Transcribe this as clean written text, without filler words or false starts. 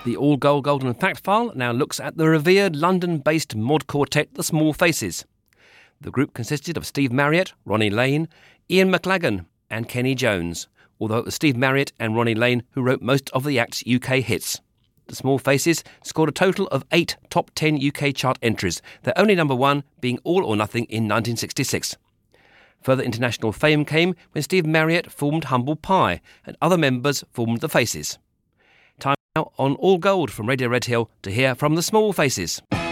The All Gold Golden Fact File now looks at the revered London-based mod quartet The Small Faces. The group consisted of Steve Marriott, Ronnie Lane, Ian McLagan and Kenny Jones, although it was Steve Marriott and Ronnie Lane who wrote most of the act's UK hits. The Small Faces scored a total of 8 top 10 UK chart entries, their only number one being All or Nothing in 1966. Further international fame came when Steve Marriott formed Humble Pie and other members formed The Faces. Time now on All Gold from Radio Redhill to hear from The Small Faces.